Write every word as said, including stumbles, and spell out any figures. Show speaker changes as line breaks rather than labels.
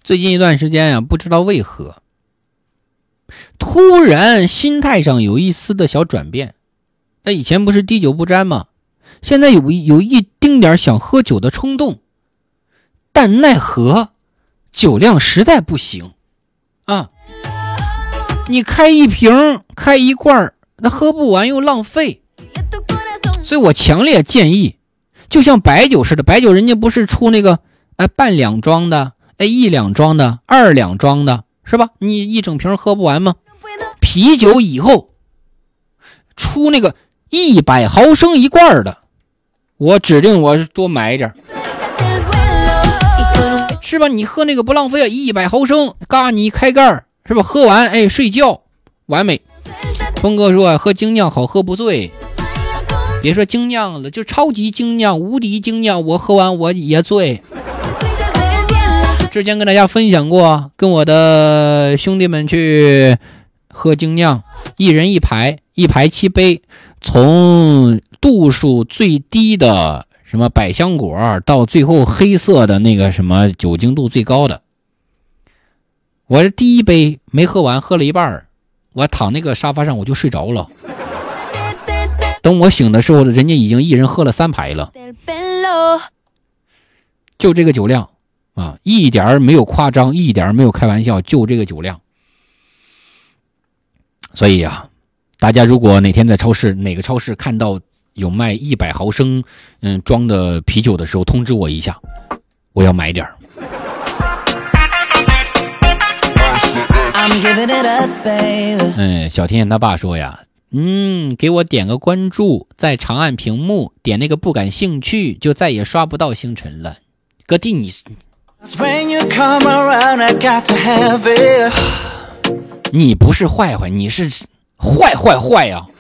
最近一段时间啊，不知道为何突然心态上有一丝的小转变。那以前不是滴酒不沾吗？现在有有一丁点想喝酒的冲动，但奈何酒量实在不行啊！你开一瓶开一罐，那喝不完又浪费，所以我强烈建议，就像白酒似的，白酒人家不是出那个哎半两装的，哎一两装的，二两装的，是吧？你一整瓶喝不完吗？啤酒以后出那个一百毫升一罐的，我指定我多买一点，是吧？你喝那个不浪费啊，一百毫升，嘎你开盖，是吧？喝完哎睡觉完美。峰哥说喝精酿好喝不醉，别说精酿了，就超级精酿无敌精酿，我喝完我也醉。之前跟大家分享过，跟我的兄弟们去喝精酿，一人一排，一排七杯，从度数最低的什么百香果到最后黑色的那个什么酒精度最高的。我这第一杯没喝完，喝了一半，我躺那个沙发上我就睡着了。等我醒的时候，人家已经一人喝了三排了。就这个酒量啊，一点没有夸张，一点没有开玩笑，就这个酒量。所以啊，大家如果哪天在超市哪个超市看到有卖一百毫升嗯装的啤酒的时候，通知我一下，我要买点。嗯，小天他爸说呀，嗯，给我点个关注，在长按屏幕点那个不感兴趣，就再也刷不到星辰了。哥弟你你不是坏坏，你是坏坏坏呀、啊！